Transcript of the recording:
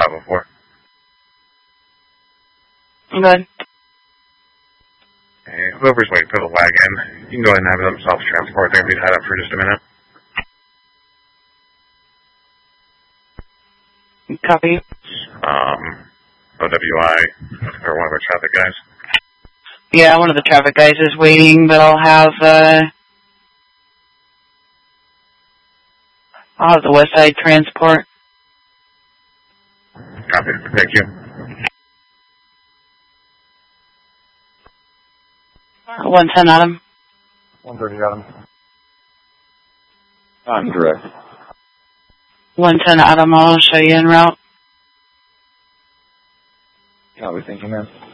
before. Good. Hey, whoever's waiting for the wagon, you can go ahead and have them self-transport. They'll be tied up for just a minute. Copy. OWI, or one of our traffic guys. Yeah, one of the traffic guys is waiting, but I'll have the West Side transport. Copy. Thank you. 110 Adam. 130 Adam. I'm direct. 110 Adam, I'll show you en route. Copy, thank you, man.